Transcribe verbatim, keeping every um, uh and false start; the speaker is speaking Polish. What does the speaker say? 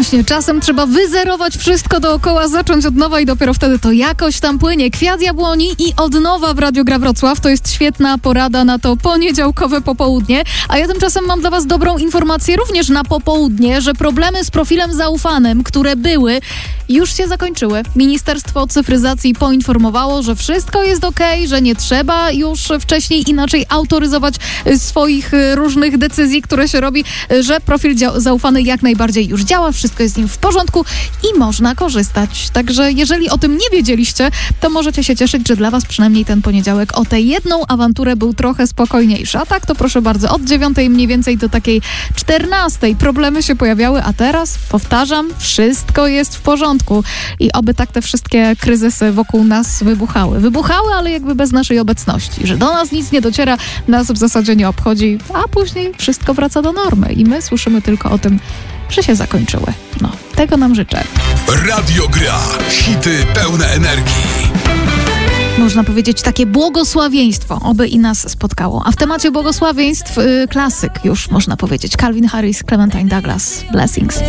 właśnie, czasem trzeba wyzerować wszystko dookoła, zacząć od nowa i dopiero wtedy to jakoś tam płynie. Kwiat jabłoni i od nowa w Radiu Gra Wrocław. To jest świetna porada na to poniedziałkowe popołudnie. A ja tymczasem mam dla was dobrą informację również na popołudnie, że problemy z profilem zaufanym, które były, już się zakończyły. Ministerstwo Cyfryzacji poinformowało, że wszystko jest okej, że nie trzeba już wcześniej inaczej autoryzować swoich różnych decyzji, które się robi, że profil zaufany jak najbardziej już działa, wszystko jest z nim w porządku i można korzystać. Także jeżeli o tym nie wiedzieliście, to możecie się cieszyć, że dla was przynajmniej ten poniedziałek o tę jedną awanturę był trochę spokojniejszy. A tak to proszę bardzo, od dziewiątej mniej więcej do takiej czternastej problemy się pojawiały, a teraz, powtarzam, wszystko jest w porządku. I oby tak te wszystkie kryzysy wokół nas wybuchały. Wybuchały, ale jakby bez naszej obecności, że do nas nic nie dociera, nas w zasadzie nie obchodzi, a później wszystko wraca do normy i my słyszymy tylko o tym, że się zakończyły. No, tego nam życzę. Radio Gra. Hity pełne energii. Można powiedzieć takie błogosławieństwo, oby i nas spotkało. A w temacie błogosławieństw yy, klasyk już można powiedzieć. Calvin Harris, Clementine Douglas, Blessings.